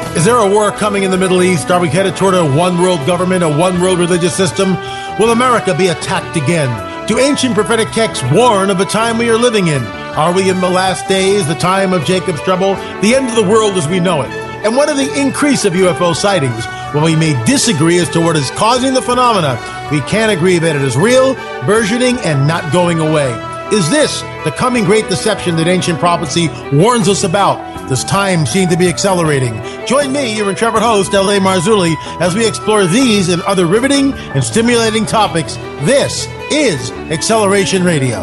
Is there a war coming in the Middle East? Are we headed toward a one-world government, a one-world religious system? Will America be attacked again? Do ancient prophetic texts warn of the time we are living in? Are we in the last days, the time of Jacob's trouble, the end of the world as we know it? And what are the increase of UFO sightings? Well, we may disagree as to what is causing the phenomena. We can agree that it is real, burgeoning, and not going away. Is this the coming great deception that ancient prophecy warns us about? Does time seem to be accelerating? Join me, your intrepid host, L.A. Marzulli, as we explore these and other riveting and stimulating topics. This is Acceleration Radio.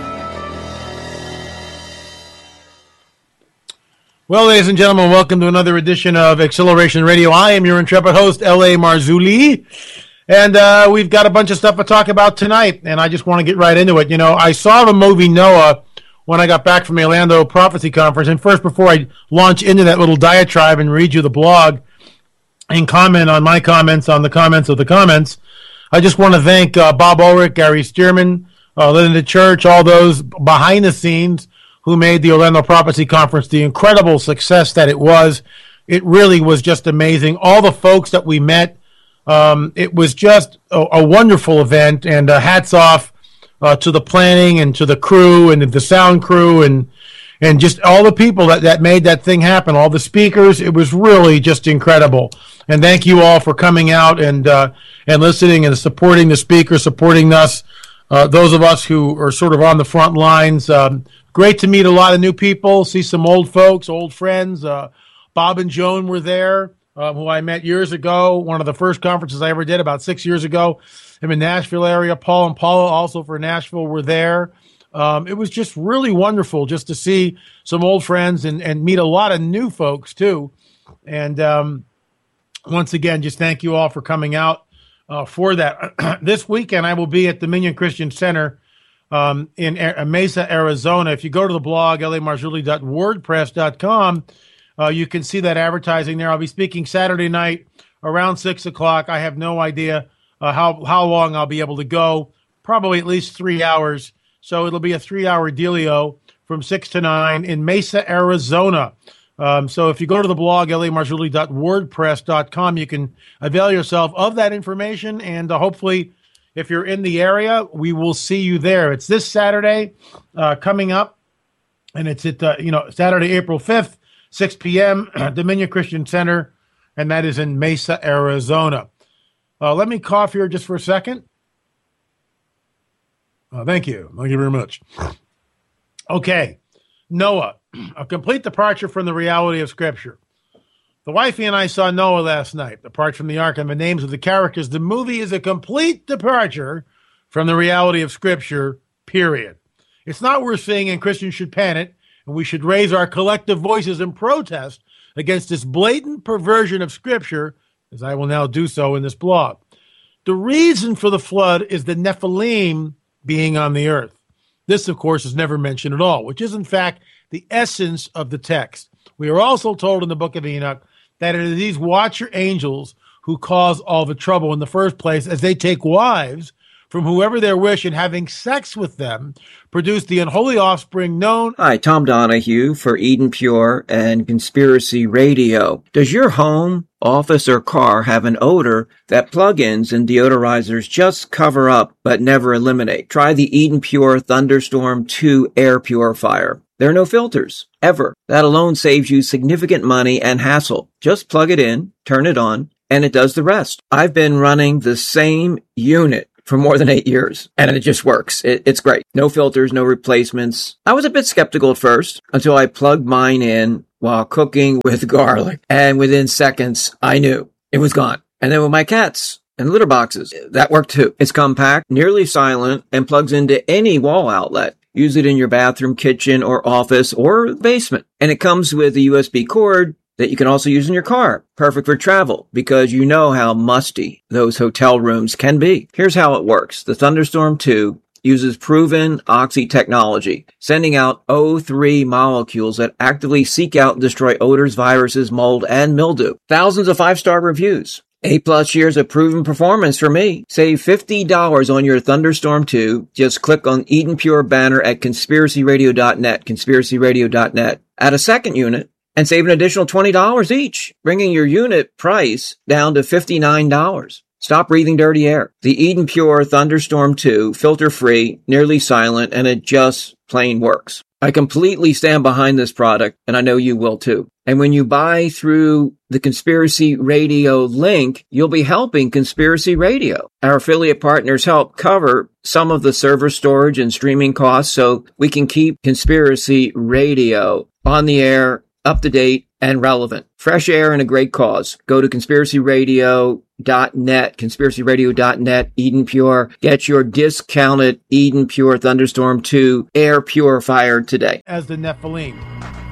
Well, ladies and gentlemen, welcome to another edition of Acceleration Radio. I am your intrepid host, L.A. Marzulli. And we've got a bunch of stuff to talk about tonight, and I just want to get right into it. You know, I saw the movie Noah when I got back from the Orlando Prophecy Conference, and first, before I launch into that little diatribe and read you the blog and comment on my comments on the comments of the comments, I just want to thank Bob Ulrich, Gary Stearman, Linda Church, all those behind the scenes who made the Orlando Prophecy Conference the incredible success that it was. It really was just amazing. All the folks that we met, it was just a wonderful event, and hats off to the planning and to the crew and the sound crew and just all the people that made that thing happen, all the speakers. It was really just incredible. And thank you all for coming out and listening and supporting the speakers, supporting us, those of us who are sort of on the front lines. Great to meet a lot of new people, see some old folks, old friends. Bob and Joan were there. Who I met years ago, one of the first conferences I ever did about 6 years ago. I'm in Nashville area. Paul and Paula, also for Nashville, were there. It was just really wonderful just to see some old friends and meet a lot of new folks, too. And once again, just thank you all for coming out for that. This weekend, I will be at Dominion Christian Center in Mesa, Arizona. If you go to the blog, lamarzulli.wordpress.com, you can see that advertising there. I'll be speaking Saturday night around 6 o'clock. I have no idea how long I'll be able to go, probably at least 3 hours. So it'll be a 3-hour dealio from 6 to 9 in Mesa, Arizona. So if you go to the blog, lamarzulli.wordpress.com, you can avail yourself of that information. And hopefully, if you're in the area, we will see you there. It's this Saturday coming up, and it's at Saturday, April 5th. 6 p.m., Dominion Christian Center, and that is in Mesa, Arizona. Let me cough here just for a second. Thank you. Thank you very much. Okay. Noah, a complete departure from the reality of Scripture. The wifey and I saw Noah last night. Apart from the ark and the names of the characters, the movie is a complete departure from the reality of Scripture, period. It's not worth seeing, and Christians should panic. And we should raise our collective voices in protest against this blatant perversion of Scripture, as I will now do so in this blog. The reason for the flood is the Nephilim being on the earth. This, of course, is never mentioned at all, which is, in fact, the essence of the text. We are also told in the book of Enoch that it is these watcher angels who cause all the trouble in the first place, as they take wives from whoever their wish, and having sex with them, produce the unholy offspring known... Hi, Tom Donahue for Eden Pure and Conspiracy Radio. Does your home, office, or car have an odor that plug-ins and deodorizers just cover up but never eliminate? Try the Eden Pure Thunderstorm 2 air purifier. There are no filters, ever. That alone saves you significant money and hassle. Just plug it in, turn it on, and it does the rest. I've been running the same unit for more than 8 years, and it just works. It's great. No filters, no replacements. I was a bit skeptical at first until I plugged mine in while cooking with garlic, and within seconds, I knew it was gone. And then with my cats and litter boxes, that worked too. It's compact, nearly silent, and plugs into any wall outlet. Use it in your bathroom, kitchen, or office, or basement. And it comes with a USB cord that you can also use in your car. Perfect for travel, because you know how musty those hotel rooms can be. Here's how it works. The Thunderstorm 2 uses proven oxy technology, sending out O3 molecules that actively seek out and destroy odors, viruses, mold, and mildew. Thousands of 5-star reviews. 8+ years of proven performance for me. Save $50 on your Thunderstorm 2. Just click on Eden Pure banner at conspiracyradio.net, conspiracyradio.net. Add a second unit, and save an additional $20 each, bringing your unit price down to $59. Stop breathing dirty air. The Eden Pure Thunderstorm 2, filter-free, nearly silent, and it just plain works. I completely stand behind this product, and I know you will too. And when you buy through the Conspiracy Radio link, you'll be helping Conspiracy Radio. Our affiliate partners help cover some of the server storage and streaming costs so we can keep Conspiracy Radio on the air, up to date, and relevant. Fresh air and a great cause. Go to conspiracyradio.net, conspiracyradio.net, Eden Pure. Get your discounted Eden Pure Thunderstorm 2 air purifier today. As the Nephilim.